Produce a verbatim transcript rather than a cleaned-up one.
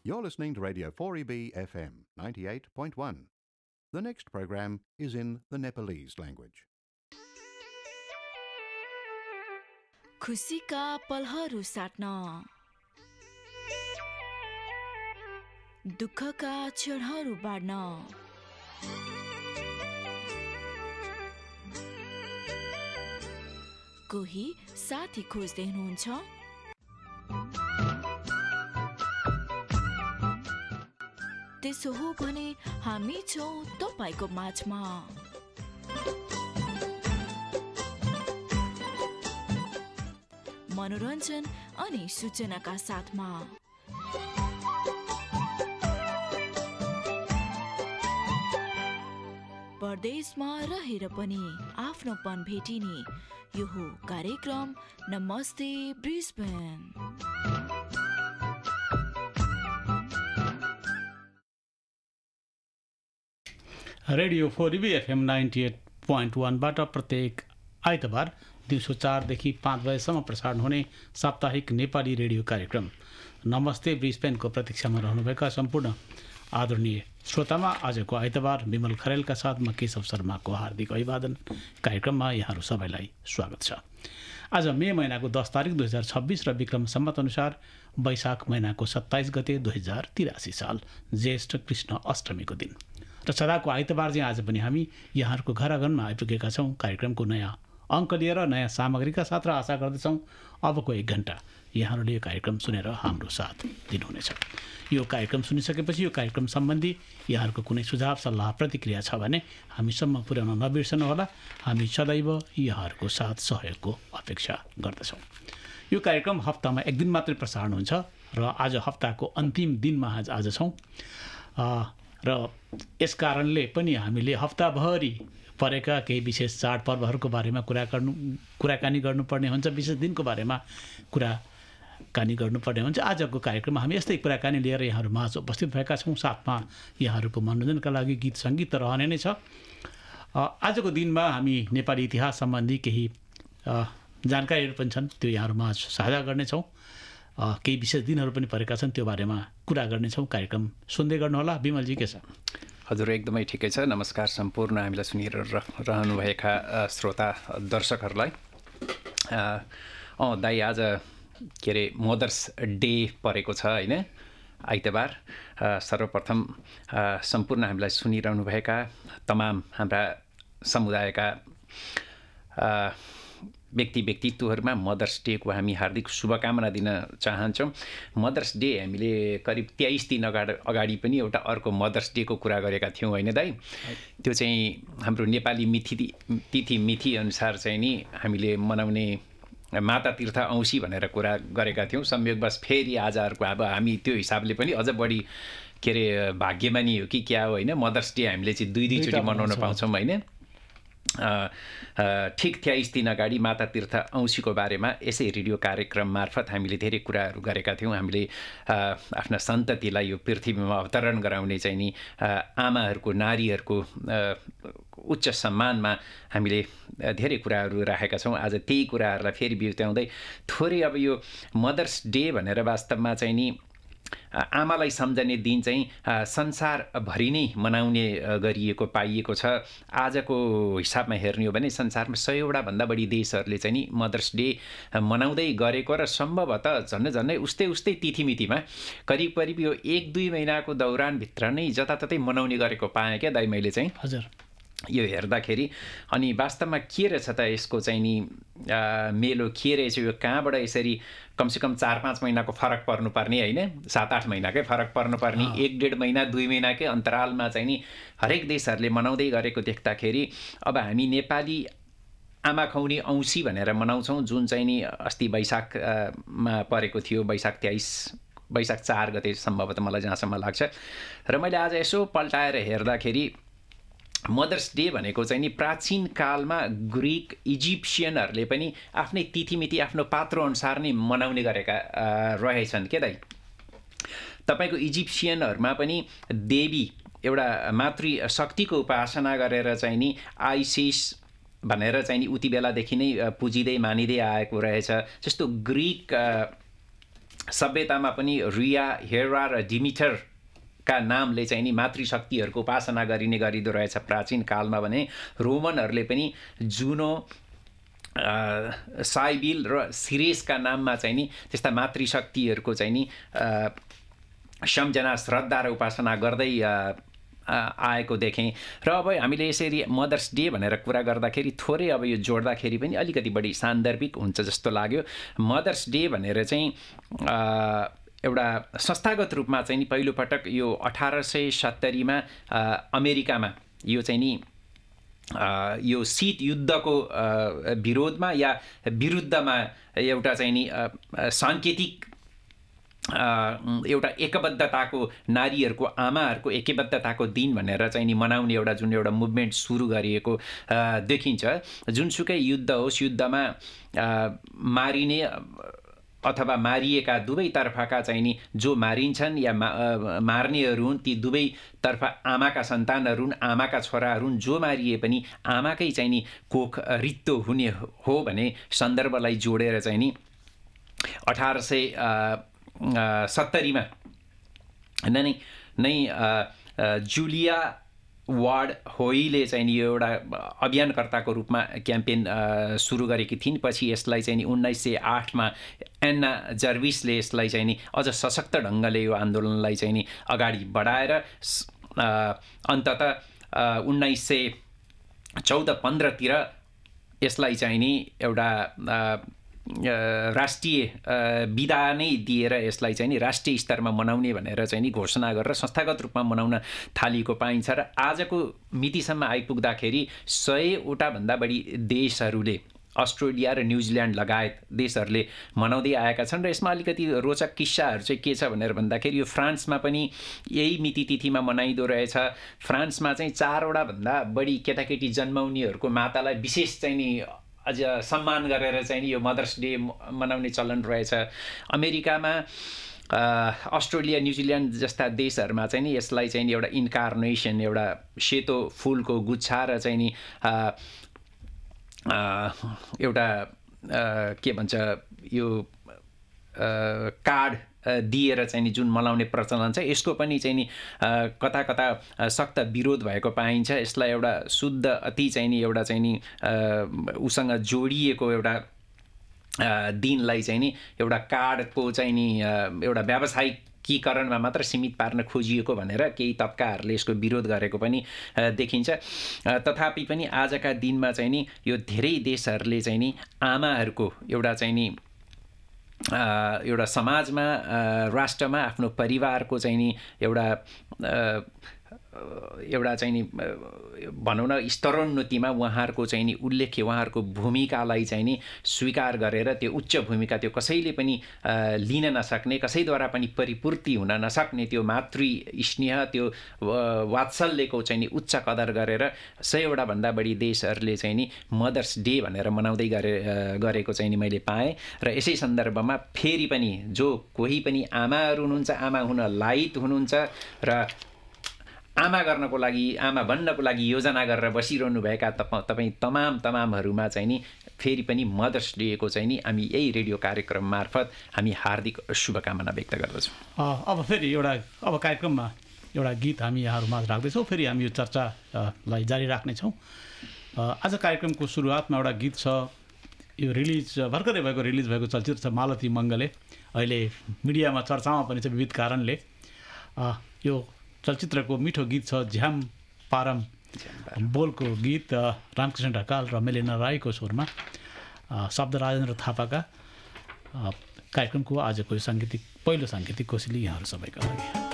You're listening to Radio four E B F M ninety-eight point one. The next program is in the Nepalese language. खुसीका पलहरू साट्न, दुःखका क्षणहरू बाँड्न, कोही साथी खोज्दै हुनुहुन्छ? त्यसो हो भने हामी छौं तपाईको माझमा। मनोरञ्जन अनि सूचनाका साथमा परदेशमा रहेर पनि आफ्नोपन भेटिने यो हो कार्यक्रम नमस्ते Brisbane. Radio four be F am ninety at point वानबाट प्रत्येक आइतबार दिउँसो चारदेखि पाँच बजेसम्म प्रसारण हुने साप्ताहिक नेपाली रेडियो कार्यक्रम नमस्ते ब्रिस्बेनको प्रतीक्षामा रहनुभएका सम्पूर्ण आदरणीय श्रोतामा आजको आइतबार विमल खरेलका साथ म केशव शर्माको हार्दिक अभिवादन। कार्यक्रममा यहाँहरू सबैलाई स्वागत छ। आज मे महिनाको दस तारिक दुई हजार छब्बिस र विक्रम सम्मत अनुसार वैशाख महिनाको सत्ताइस गते दुई हजार तिरासी साल ज्येष्ठ कृष्ण अष्टमीको दिन र सदाको आइतबार चाहिँ आज पनि हामी यहाँहरूको घर आँगनमा आइपुगेका छौँ कार्यक्रमको नयाँ अङ्क लिएर नयाँ सामग्रीका साथ र आशा गर्दछौँ अबको एक घन्टा यहाँहरूले यो कार्यक्रम सुनेर हाम्रो साथ दिनुहुनेछ। यो कार्यक्रम सुनिसकेपछि यो कार्यक्रम सम्बन्धी यहाँहरूको कुनै सुझाव सल्लाह प्रतिक्रिया छ भने हामीसम्म पुर्याउन नबिर्सनुहोला। हामी सदैव यहाँहरूको साथ सहयोगको अपेक्षा गर्दछौँ। यो कार्यक्रम हप्तामा एक दिन मात्रै प्रसारण हुन्छ र आज हप्ताको अन्तिम दिनमा आज आज छौँ र यस कारणले पनि हामीले हप्ताभरि परेका केही विशेष चाडपर्वहरूको बारेमा कुरा गर्नु कुराकानी गर्नुपर्ने हुन्छ, विशेष दिनको बारेमा कुराकानी गर्नुपर्ने हुन्छ। आजको कार्यक्रममा हामी यस्तै कुराकानी लिएर यहाँहरू माझ उपस्थित भएका छौँ। साथमा यहाँहरूको मनोरञ्जनका लागि गीत सङ्गीत त रहने नै छ। आजको दिनमा हामी नेपाली इतिहास सम्बन्धी केही जानकारीहरू पनि छन्, त्यो यहाँहरू माझ साझा गर्नेछौँ। केही विशेष दिनहरू पनि परेका छन्, त्यो बारेमा कुरा गर्नेछौँ। कार्यक्रम सुन्दै गर्नुहोला। विमलजी के छ? हजुर एकदमै ठिकै छ। नमस्कार सम्पूर्ण हामीलाई सुनिरहनुभएका श्रोता दर्शकहरूलाई। अँ दाइ आज के अरे मदर्स डे परेको छ होइन, आइतबार। सर्वप्रथम सम्पूर्ण हामीलाई सुनिरहनुभएका तमाम हाम्रा समुदायका व्यक्ति व्यक्तित्वहरूमा मदर्स डेको हामी हार्दिक शुभकामना दिन चाहन्छौँ। मदर्स डे हामीले करिब तेइस दिन अगाडि अगाडि पनि एउटा अर्को मदर्स डेको कुरा गरेका थियौँ होइन दाइ? त्यो चाहिँ हाम्रो नेपाली मिथि तिथि मिथि अनुसार चाहिँ नि हामीले मनाउने माता तीर्थ औँसी भनेर कुरा गरेका थियौँ। संयोगवश फेरि आज अर्को अब हामी त्यो हिसाबले पनि अझ बढी के अरे भाग्यमानी हो कि क्या हो होइन, मदर्स डे हामीले चाहिँ दुई दुईचोटि मनाउन पाउँछौँ होइन। ठिक तेइस दिन अगाडि माता तीर्थ औँसीको बारेमा यसै रेडियो कार्यक्रम मार्फत हामीले धेरै कुराहरू गरेका थियौँ। हामीले आफ्ना सन्ततिलाई यो पृथ्वीमा अवतरण गराउने चाहिँ नि आमाहरूको नारीहरूको उच्च सम्मानमा हामीले धेरै कुराहरू राखेका छौँ। आज त्यही कुराहरूलाई फेरि बिउत्याउँदै थोरै अब यो मदर्स डे भनेर वास्तवमा चाहिँ नि आमालाई सम्झने दिन चाहिँ संसारभरि नै मनाउने गरिएको पाइएको छ। आजको हिसाबमा हेर्ने हो भने संसारमा सयवटा भन्दा बढी देशहरूले चाहिँ नि मदर्स डे मनाउँदै गरेको र सम्भवतः झन्डै झन्डै उस्तै उस्तै तिथिमितिमा करिब करिब यो एक दुई महिनाको दौरानभित्र नै जताततै मनाउने गरेको पाएँ क्या दाइ मैले चाहिँ। हजुर यो हेर्दाखेरि अनि वास्तवमा के रहेछ त यसको चाहिँ नि मेलो के रहेछ, यो कहाँबाट यसरी कमसेकम चार पाँच महिनाको फरक पर्नुपर्ने होइन, सात आठ महिनाकै फरक पर्नुपर्ने, एक डेढ महिना दुई महिनाकै अन्तरालमा चाहिँ नि हरेक देशहरूले मनाउँदै गरेको देख्दाखेरि अब हामी नेपाली आमा खुवाउने औँसी भनेर मनाउँछौँ, जुन चाहिँ नि अस्ति वैशाखमा परेको थियो, वैशाख तेइस वैशाख चार गते सम्भवतः मलाई जहाँसम्म लाग्छ। र मैले आज यसो पल्टाएर हेर्दाखेरि मदर्स डे भनेको चाहिँ नि प्राचीन कालमा ग्रिक इजिप्सियनहरूले पनि आफ्नै तिथिमिति आफ्नो पात्रो अनुसार नै मनाउने गरेका रहेछन् के दाइ? तपाईँको इजिप्सियनहरूमा पनि देवी एउटा मातृ शक्तिको उपासना गरेर चाहिँ नि आइसिस भनेर चाहिँ नि उति बेलादेखि नै पुजिँदै मानिँदै आएको रहेछ। जस्तो ग्रिक सभ्यतामा पनि रिया, हेरा र डिमिटरका नामले चाहिँ नि मातृशक्तिहरूको उपासना गरिने गरिँदो रहेछ प्राचीन कालमा भने रोमनहरूले पनि जुनो, साइबिल र सिरेसका नाममा चाहिँ नि त्यस्ता मातृशक्तिहरूको चाहिँ नि सम्झना, श्रद्धा र उपासना गर्दै आएको देखेँ। र अब हामीले यसरी मदर्स डे भनेर कुरा गर्दाखेरि थोरै अब यो जोड्दाखेरि पनि अलिकति बढी सान्दर्भिक हुन्छ जस्तो लाग्यो। मदर्स डे भनेर चाहिँ एउटा संस्थागत रूपमा चाहिँ नि पहिलोपटक यो अठार सय सत्तरीमा अमेरिकामा यो चाहिँ नि यो शीत युद्धको विरोधमा या विरुद्धमा एउटा चाहिँ नि साङ्केतिक एउटा एकबद्धताको, नारीहरूको, आमाहरूको एकबद्धताको दिन भनेर चाहिँ नि मनाउने एउटा जुन एउटा मुभमेन्ट सुरु गरिएको देखिन्छ। जुनसुकै युद्ध होस्, युद्धमा मारिने अथवा मारिएका दुवैतर्फका चाहिँ नि जो मारिन्छन् या मा मार्नेहरू हुन् ती दुवैतर्फ आमाका सन्तानहरू हुन्, आमाका छोराहरू हुन्, जो मारिए पनि आमाकै चाहिँ नि कोख रित्तो हुने हो भने सन्दर्भलाई जोडेर चाहिँ नि अठार सय सत्तरीमा नै नै जुलिया वार्ड होईले चाहिँ नि यो एउटा अभियानकर्ताको रूपमा क्याम्पेन सुरु गरेकी थिइन्। पछि यसलाई चाहिँ नि उन्नाइस सय आठमा एन्ना जर्विसले यसलाई चाहिँ नि अझ सशक्त ढङ्गले यो आन्दोलनलाई चाहिँ नि अगाडि बढाएर अन्ततः उन्नाइस सय चौध पन्ध्रतिर यसलाई चाहिँ नि एउटा राष्ट्रिय विधा नै दिएर यसलाई चाहिँ नि राष्ट्रिय स्तरमा मनाउने भनेर चाहिँ नि घोषणा गरेर संस्थागत रूपमा मनाउन थालिएको पाइन्छ। र आजको मितिसम्म आइपुग्दाखेरि सयवटा भन्दा बढी देशहरूले, अस्ट्रेलिया र न्युजिल्यान्ड लगायत देशहरूले मनाउँदै आएका छन्। र यसमा अलिकति रोचक किस्साहरू चाहिँ के छ भनेर भन्दाखेरि यो फ्रान्समा पनि यही मिति तिथिमा मनाइदो रहेछ। फ्रान्समा चाहिँ चारवटा भन्दा बढी केटाकेटी जन्माउनेहरूको मातालाई विशेष चाहिँ नि अझ सम्मान गरेर चाहिँ नि यो मदर्स डे मनाउने चलन रहेछ। अमेरिकामा, अस्ट्रेलिया, न्युजिल्यान्ड जस्ता देशहरूमा चाहिँ नि यसलाई चाहिँ नि एउटा इन्कार्नेसन, एउटा सेतो फुलको गुच्छा र चाहिँ नि एउटा के भन्छ यो कार्ड दिएर चाहिँ नि जुन मनाउने प्रचलन छ यसको पनि चाहिँ नि कता कता सख्त विरोध भएको पाइन्छ। यसलाई एउटा शुद्ध अति चाहिँ नि एउटा चाहिँ नि उसँग जोडिएको एउटा दिनलाई चाहिँ नि एउटा कार्डको चाहिँ नि एउटा व्यावसायिकीकरणमा मात्र सीमित पार्न खोजिएको भनेर केही तबकाहरूले यसको विरोध गरेको पनि देखिन्छ। तथापि पनि आजका दिनमा चाहिँ नि यो धेरै देशहरूले चाहिँ नि आमाहरूको एउटा चाहिँ नि एउटा समाजमा, राष्ट्रमा, आफ्नो परिवारको चाहिँ नि एउटा एउटा चाहिँ नि भनौँ न स्तरोन्नतिमा उहाँहरूको चाहिँ नि उल्लेख्य, उहाँहरूको भूमिकालाई चाहिँ नि स्वीकार गरेर त्यो उच्च भूमिका त्यो कसैले पनि लिन नसक्ने, कसैद्वारा पनि परिपूर्ति हुन नसक्ने त्यो मातृ स्नेह, त्यो वात्सल्यको चाहिँ नि उच्च कदर गरेर सयवटा भन्दा बढी देशहरूले चाहिँ नि मदर्स डे भनेर मनाउँदै गरे गरेको चाहिँ नि मैले पाएँ। र यसै सन्दर्भमा फेरि पनि जो कोही पनि आमाहरू हुनुहुन्छ, आमा हुन लायक हुनुहुन्छ र आमा गर्नको लागि, आमा बन्नको लागि योजना गरेर बसिरहनुभएका तप तपाईँ तमाम तमामहरूमा चाहिँ नि फेरि पनि मदर्स डेको चाहिँ नि हामी यही रेडियो कार्यक्रम मार्फत हामी हार्दिक शुभकामना व्यक्त गर्दछौँ। अब फेरि एउटा अब कार्यक्रममा एउटा गीत हामी यहाँहरूमा राख्दैछौँ, फेरि हामी यो चर्चालाई जारी राख्नेछौँ। आज कार्यक्रमको सुरुवातमा एउटा गीत छ, यो रिलिज भर्खरै भएको रिलिज भएको चलचित्र छ मालती मङ्गले, अहिले मिडियामा चर्चामा पनि छ विविध कारणले। यो चलचित्रको मिठो गीत छ झ्याम पारम, बोलको गीत रामकृष्ण ढकाल र मेलिना राईको स्वरमा, शब्द राजेन्द्र थापाका। कार्यक्रमको आजको साङ्गीतिक पहिलो साङ्गीतिक कोसेली यहाँहरू सबैका लागि।